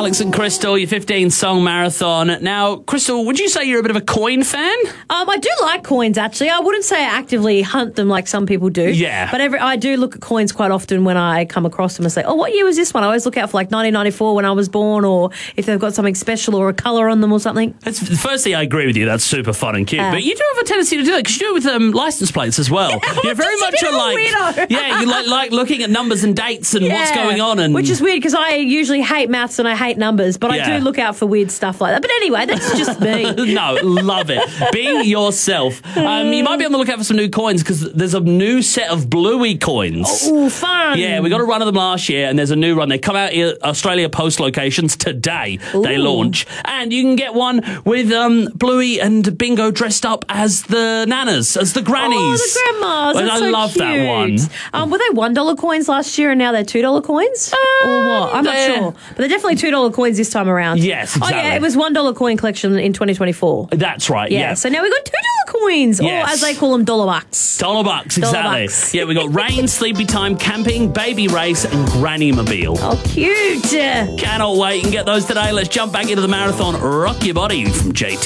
Alex and Crystal, your 15-song marathon. Now, Crystal, would you say you're a bit of a coin fan? I do like coins, actually. I wouldn't say I actively hunt them like some people do. Yeah. But I do look at coins quite often when I come across them and say, oh, what year was this one? I always look out for like 1994 when I was born, or if they've got something special or a colour on them or something. Firstly, I agree with you. That's super fun and cute. But you do have a tendency to do that because you do it with license plates as well. Yeah, you're very much weirdo. Yeah, you like looking at numbers and dates and what's going on. And which is weird because I usually hate maths and I hate numbers, but I do look out for weird stuff like that. But anyway, that's just me. No, love it. Be yourself. You might be on the lookout for some new coins because there's a new set of Bluey coins. Oh, fun. Yeah, we got a run of them last year and there's a new run. They come out at Australia Post locations today. Ooh. They launch. And you can get one with Bluey and Bingo dressed up as the nanas, as the grannies. Oh, the grandmas. That's I so love cute. that one. Were they $1 coins last year and now they're $2 coins? Or what? I'm not sure. But they're definitely $2 coins this time around. Yes, exactly. Oh, yeah, it was $1 coin collection in 2024. That's right, yeah. So now we've got $2 coins, Yes. or as they call them, $bucks. $, exactly. $bucks. Yeah, we got rain, sleepy time, camping, baby race, and granny mobile. Oh, cute. Cannot wait. You can get those today. Let's jump back into the marathon. Rock your body from JT.